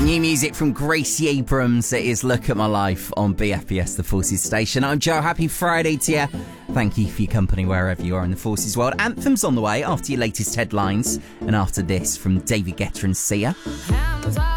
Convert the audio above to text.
New music from Gracie Abrams. It is Look at My Life on BFBS, the Forces station. I'm Joe. Happy Friday to you. Thank you for your company wherever you are in the Forces world. Anthems on the way after your latest headlines. And after this from David Guetta and Sia.